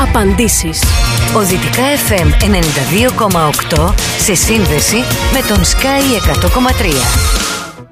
απαντήσεις. Ο Δυτικά FM 92,8 σε σύνδεση με τον Sky 100,3.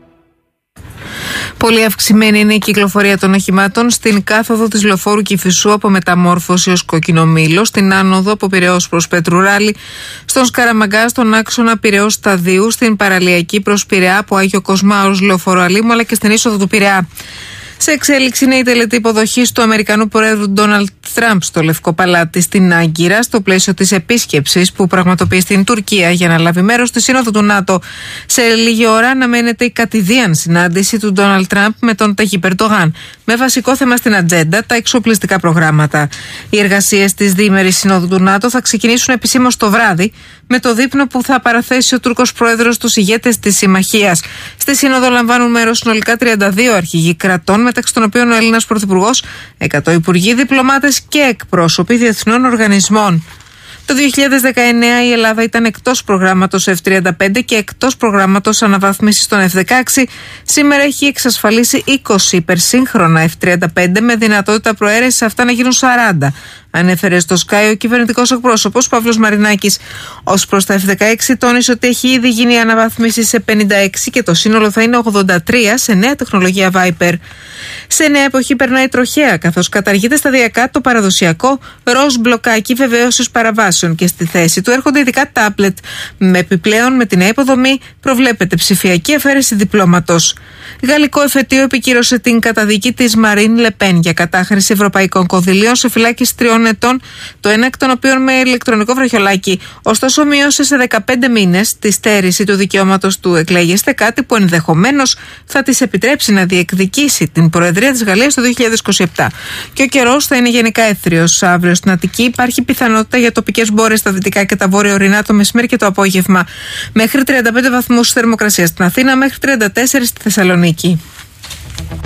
Πολύ αυξημένη είναι η κυκλοφορία των οχημάτων στην κάθοδο της Λεωφόρου Κηφισού από Μεταμόρφωση ως Κοκκινομήλο, στην άνοδο από Πειραιώς προς Πετρουράλη, στον Σκαραμαγκά, στον άξονα Πειραιώς Σταδίου, στην παραλιακή προς Πειραιά από Άγιο Κοσμά ως Λεωφόρο Αλήμου, αλλά και στην είσοδο του Πειραιά. Σε εξέλιξη είναι η τελετή υποδοχής του Αμερικανού Προέδρου Ντόναλντ Τραμπ στο Λευκό Παλάτι στην Άγκυρα, στο πλαίσιο της επίσκεψης που πραγματοποιεί στην Τουρκία για να λάβει μέρος στη Σύνοδο του ΝΑΤΟ. Σε λίγη ώρα αναμένεται η κατηδίαν συνάντηση του Ντόναλντ Τραμπ με τον Ταγίπ Ερντογάν, με βασικό θέμα στην ατζέντα τα εξοπλιστικά προγράμματα. Οι εργασίες της διήμερης Συνόδου του ΝΑΤΟ θα ξεκινήσουν επισήμως το βράδυ, με το δείπνο που θα παραθέσει ο Τούρκος Πρόεδρος στους ηγέτες της Συμμαχίας. Στη Σύνοδο λαμβάνουν μέρος συνολικά 32 αρχηγοί κρατών, μεταξύ των οποίων ο Έλληνας Πρωθυπουργός, 100 υπουργοί, διπλωμάτες και εκπρόσωποι διεθνών οργανισμών. Το 2019 η Ελλάδα ήταν εκτός προγράμματος F-35 και εκτός προγράμματος αναβάθμισης των F-16. Σήμερα έχει εξασφαλίσει 20 υπερσύγχρονα F-35 με δυνατότητα προαίρεσης αυτά να γίνουν 40. Ανέφερε στο Sky ο κυβερνητικός εκπρόσωπος Παύλος Μαρινάκης. Ως προς τα F-16 τόνισε ότι έχει ήδη γίνει η αναβάθμιση σε 56 και το σύνολο θα είναι 83 σε νέα τεχνολογία Viper. Σε νέα εποχή περνάει τροχαία, καθώς καταργείται σταδιακά το παραδοσιακό ροζ μπλοκάκι βεβαίωσης παραβάσεων και στη θέση του έρχονται ειδικά τάμπλετ. Επιπλέον με την νέα υποδομή προβλέπεται ψηφιακή αφαίρεση διπλώματος. Γαλλικό εφετείο επικύρωσε την καταδίκη της Μαρίν Λεπέν για κατάχρηση ευρωπαϊκών κονδυλίων σε φυλάκιση 3 ετών, το ένα εκ των οποίων με ηλεκτρονικό βραχιολάκι. Ωστόσο, μείωσε σε 15 μήνες τη στέρηση του δικαιώματος του εκλέγεστε, κάτι που ενδεχομένως θα της επιτρέψει να διεκδικήσει την Προεδρία της Γαλλίας το 2027. Και ο καιρός θα είναι γενικά έθριος. Αύριο στην Αττική υπάρχει πιθανότητα για τοπικές μπόρες στα δυτικά και τα βόρεια ορεινά το μεσημέρι και το απόγευμα. Μέχρι 35 βαθμούς θερμοκρασία στην Αθήνα, μέχρι 34 στη Θεσσαλονίκη.